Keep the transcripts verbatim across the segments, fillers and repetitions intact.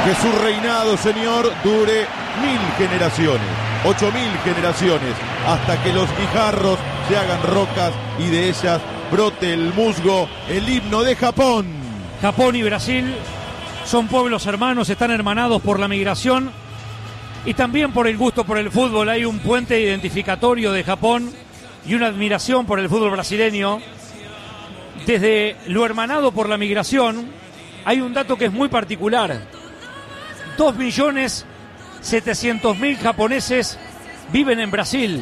Que su reinado, señor, dure mil generaciones, ocho mil generaciones, hasta que los guijarros se hagan rocas y de ellas brote el musgo, el himno de Japón. Japón y Brasil son pueblos hermanos, están hermanados por la migración y también por el gusto por el fútbol. Hay un puente identificatorio de Japón y una admiración por el fútbol brasileño. Desde lo hermanado por la migración, hay un dato que es muy particular. dos millones setecientos mil japoneses viven en Brasil.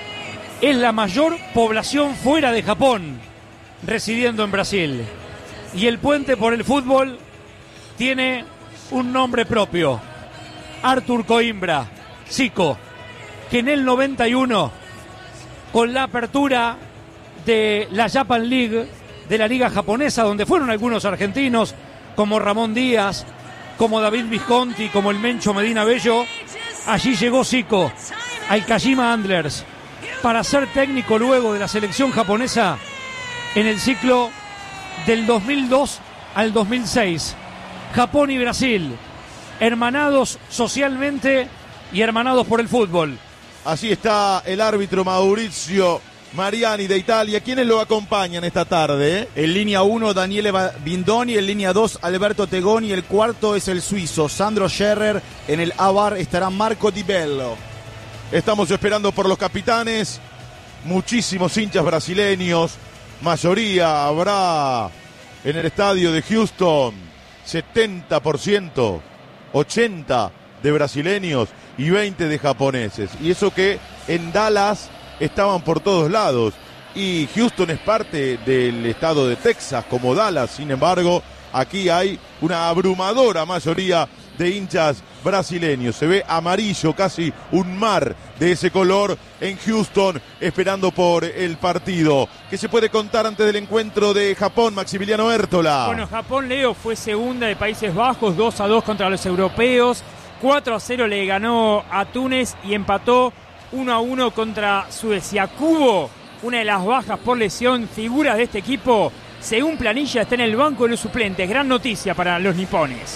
Es la mayor población fuera de Japón residiendo en Brasil. Y el puente por el fútbol tiene un nombre propio. Arthur Coimbra, Zico, que en el noventa y uno, con la apertura de la Japan League, de la liga japonesa, donde fueron algunos argentinos como Ramón Díaz, como David Visconti, como el Mencho Medina Bello, allí llegó Zico al Kashima Antlers para ser técnico luego de la selección japonesa en el ciclo del dos mil dos al dos mil seis. Japón y Brasil, hermanados socialmente y hermanados por el fútbol. Así está el árbitro Maurizio Mariani de Italia. ¿Quiénes lo acompañan esta tarde? Eh? En línea uno, Daniele Bindoni. En línea dos, Alberto Tegoni. El cuarto es el suizo, Sandro Scherrer. En el A V A R estará Marco Di Bello. Estamos esperando por los capitanes. Muchísimos hinchas brasileños. Mayoría habrá en el estadio de Houston. setenta por ciento, ochenta por ciento de brasileños y veinte de japoneses. Y eso que en Dallas estaban por todos lados, y Houston es parte del estado de Texas como Dallas. Sin embargo, aquí hay una abrumadora mayoría de hinchas brasileños. Se ve amarillo, casi un mar de ese color en Houston, esperando por el partido. ¿Qué se puede contar antes del encuentro de Japón, Maximiliano Hértola? Bueno, Japón, Leo, fue segunda de Países Bajos, dos a dos contra los europeos, cuatro a cero le ganó a Túnez y empató uno a uno contra Suecia. Kubo, una de las bajas por lesión, figura de este equipo, según planilla está en el banco de los suplentes. Gran noticia para los nipones.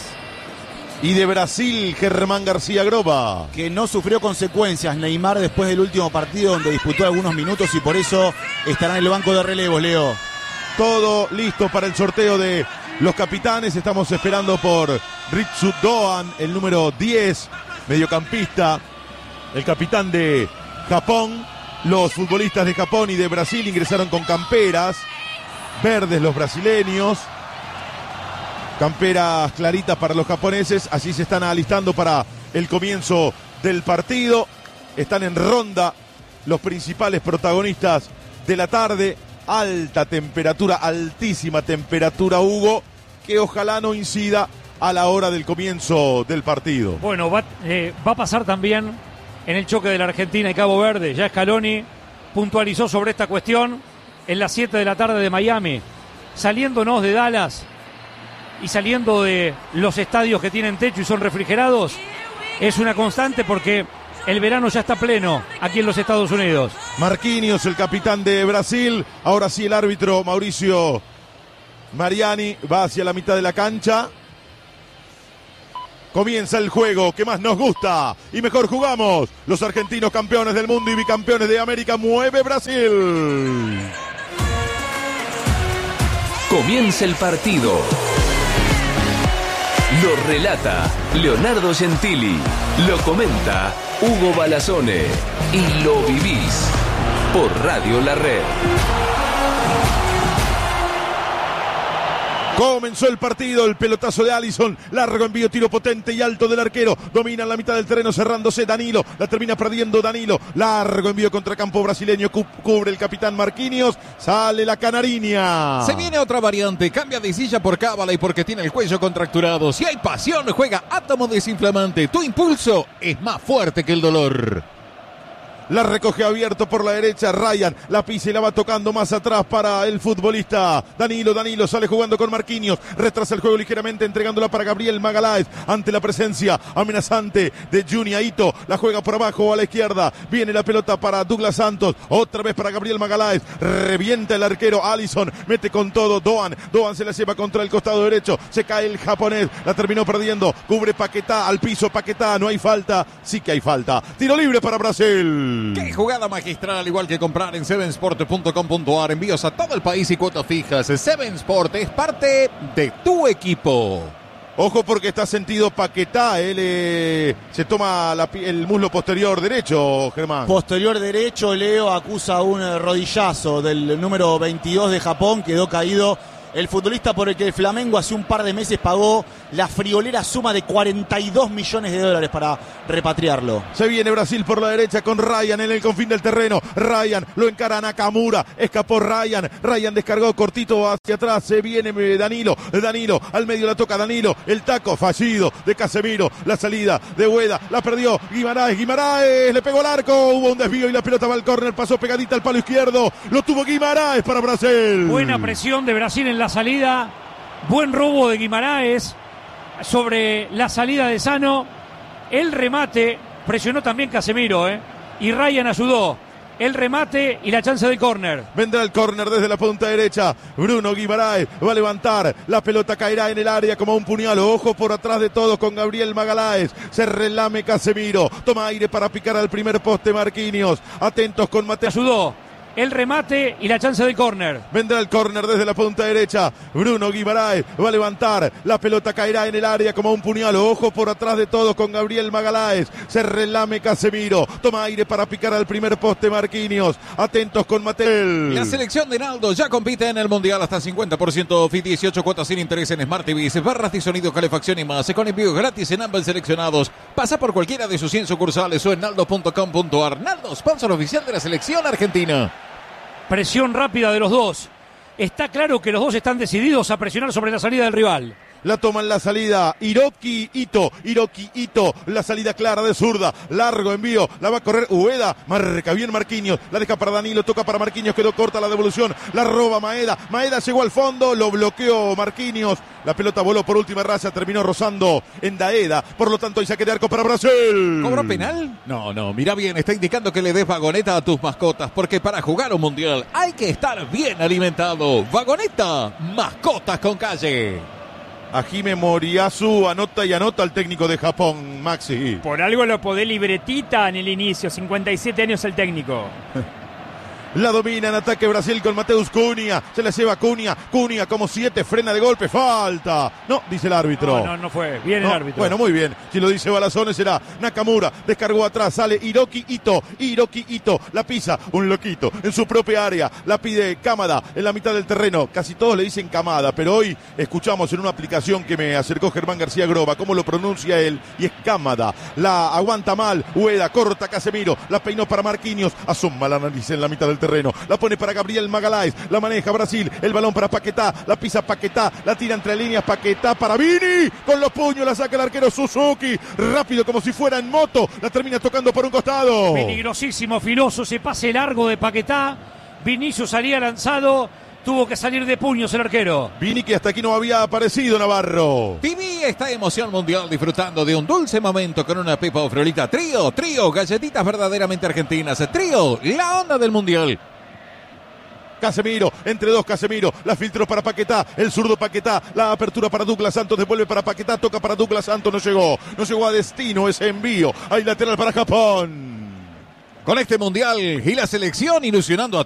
Y de Brasil, Germán García Groba, que no sufrió consecuencias Neymar después del último partido, donde disputó algunos minutos y por eso estará en el banco de relevos, Leo. Todo listo para el sorteo de los capitanes. Estamos esperando por Ritsu Doan, el número diez, mediocampista, el capitán de Japón. Los futbolistas de Japón y de Brasil ingresaron con camperas verdes, los brasileños. Camperas claritas para los japoneses. Así se están alistando para el comienzo del partido. Están en ronda los principales protagonistas de la tarde. Alta temperatura, altísima temperatura, Hugo, que ojalá no incida a la hora del comienzo del partido. Bueno, va, eh, va a pasar también en el choque de la Argentina y Cabo Verde. Ya Scaloni puntualizó sobre esta cuestión en las siete de la tarde de Miami. Saliéndonos de Dallas y saliendo de los estadios que tienen techo y son refrigerados, es una constante porque el verano ya está pleno aquí en los Estados Unidos. Marquinhos, el capitán de Brasil. Ahora sí el árbitro Mauricio Mariani va hacia la mitad de la cancha. Comienza el juego que más nos gusta y mejor jugamos. Los argentinos, campeones del mundo y bicampeones de América. Mueve Brasil. Comienza el partido. Lo relata Leonardo Gentili. Lo comenta Hugo Balazone. Y lo vivís por Radio La Red. Comenzó el partido, el pelotazo de Alisson, largo envío, tiro potente y alto del arquero, domina en la mitad del terreno cerrándose Danilo, la termina perdiendo Danilo, largo envío contra campo brasileño, cu- cubre el capitán Marquinhos, sale la canariña. Se viene otra variante, cambia de silla por cábala y porque tiene el cuello contracturado. Si hay pasión, juega Átomo Desinflamante, tu impulso es más fuerte que el dolor. La recoge abierto por la derecha, Ryan la pisa y la va tocando más atrás para el futbolista Danilo, Danilo sale jugando con Marquinhos, retrasa el juego ligeramente entregándola para Gabriel Magaláes ante la presencia amenazante de Junya Ito, la juega por abajo a la izquierda, viene la pelota para Douglas Santos, otra vez para Gabriel Magaláes, revienta el arquero Alisson, mete con todo Doan, Doan se la lleva contra el costado derecho, se cae el japonés, la terminó perdiendo, cubre Paquetá al piso, Paquetá, no hay falta, sí que hay falta, tiro libre para Brasil. ¡Qué jugada magistral! Al igual que comprar en seven sport punto com punto a r, envíos a todo el país y cuotas fijas. seven Sport es parte de tu equipo. Ojo porque está sentido Paquetá, él eh, se toma la, el muslo posterior derecho, Germán. Posterior derecho, Leo acusa un rodillazo del número veintidós de Japón, quedó caído el futbolista por el que el Flamengo hace un par de meses pagó la friolera suma de cuarenta y dos millones de dólares para repatriarlo. Se viene Brasil por la derecha con Ryan en el confín del terreno. Ryan lo encara a Nakamura. Escapó Ryan. Ryan descargó cortito hacia atrás. Se viene Danilo. Danilo al medio la toca Danilo. El taco fallido de Casemiro. La salida de Ueda. La perdió Guimaraes. Guimaraes le pegó al arco. Hubo un desvío y la pelota va al córner. Pasó pegadita al palo izquierdo. Lo tuvo Guimaraes para Brasil. Buena presión de Brasil en la salida. Buen robo de Guimaraes sobre la salida de Sano. El remate, presionó también Casemiro, ¿eh? Y Ryan ayudó. El remate y la chance de córner. Vendrá el córner desde la punta derecha. Bruno Guimaraes va a levantar. La pelota caerá en el área como un puñal. Ojo por atrás de todos con Gabriel Magaláes. Se relame Casemiro. Toma aire para picar al primer poste Marquinhos. Atentos con Mateo. Ayudó. El remate y la chance de córner. Vendrá el córner desde la punta derecha. Bruno Guimaraes va a levantar. La pelota caerá en el área como un puñal. Ojo por atrás de todos con Gabriel Magaláes. Se relame Casemiro. Toma aire para picar al primer poste Marquinhos. Atentos con Mateo. La selección de Naldo ya compite en el Mundial hasta cincuenta por ciento off y dieciocho cuotas sin interés en Smart T V, barras de sonido, calefacción y más. Con envío gratis en ambos seleccionados. Pasa por cualquiera de sus cien sucursales o en naldo punto com punto a r. Naldo, sponsor oficial de la selección argentina. Presión rápida de los dos. Está claro que los dos están decididos a presionar sobre la salida del rival. La toma en la salida Hiroki Ito, Hiroki Ito, la salida clara de zurda, largo envío, la va a correr Ueda, marca bien Marquinhos, la deja para Danilo, toca para Marquinhos, quedó corta la devolución, la roba Maeda, Maeda llegó al fondo, lo bloqueó Marquinhos, la pelota voló por última raya, terminó rozando en Daeda, por lo tanto hay saque de arco para Brasil. ¿Cobró penal? No, no, mira bien, está indicando que le des vagoneta a tus mascotas, porque para jugar un mundial hay que estar bien alimentado. Vagoneta, mascotas con calle. Hajime Moriyasu anota y anota al técnico de Japón, Maxi. Por algo lo podé libretita en el inicio, cincuenta y siete años el técnico. La domina en ataque Brasil con Mateus Cunha. Se la lleva Cunha. Cunha como siete, frena de golpe. Falta. No, dice el árbitro. No, no, no fue. Bien no, el árbitro. Bueno, muy bien. Si lo dice Balazones será Nakamura. Descargó atrás. Sale Hiroki Ito. Hiroki Ito. La pisa. Un loquito. En su propia área. La pide Kamada. En la mitad del terreno. Casi todos le dicen Kamada. Pero hoy escuchamos en una aplicación que me acercó Germán García Groba. Cómo lo pronuncia él. Y es Kamada. La aguanta mal. Ueda. Corta Casemiro. La peinó para Marquinhos. Asoma la nariz en la mitad del terreno. La pone para Gabriel Magaláes, la maneja Brasil, el balón para Paquetá, la pisa Paquetá, la tira entre líneas Paquetá para Vini, con los puños la saca el arquero Suzuki, rápido como si fuera en moto, la termina tocando por un costado. Peligrosísimo, filoso, se pase largo de Paquetá, Vinicius salía lanzado, tuvo que salir de puños el arquero. Vini que hasta aquí no había aparecido, Navarro. Viví esta emoción mundial disfrutando de un dulce momento con una pepa o friolita. Trío, trío, galletitas verdaderamente argentinas. Trío, la onda del mundial. Casemiro, entre dos Casemiro, la filtró para Paquetá, el zurdo Paquetá, la apertura para Douglas Santos, devuelve para Paquetá, toca para Douglas Santos, no llegó, no llegó a destino ese envío, hay lateral para Japón. Con este mundial y la selección ilusionando a